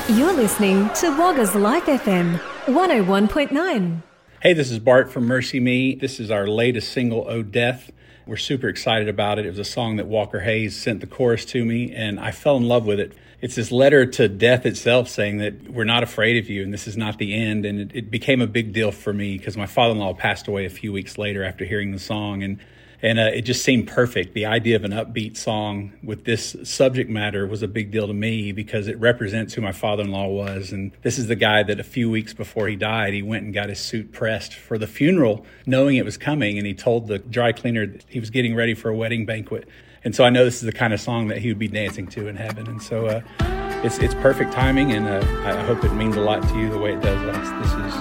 You're listening to Wagga's Life FM 101.9. Hey, this is Bart from Mercy Me. This is our latest single, Oh Death. We're super excited about it. It was a song that Walker Hayes sent the chorus to me, and I fell in love with it. It's this letter to death itself saying that we're not afraid of you and this is not the end. And it became a big deal for me because my father-in-law passed away a few weeks later after hearing the song. And it just seemed perfect. The idea of an upbeat song with this subject matter was a big deal to me because it represents who my father-in-law was. And this is the guy that a few weeks before he died, he went and got his suit pressed for the funeral, knowing it was coming. And he told the dry cleaner that he was getting ready for a wedding banquet. And so I know this is the kind of song that he would be dancing to in heaven. And so it's perfect timing, and I hope it means a lot to you the way it does us. This is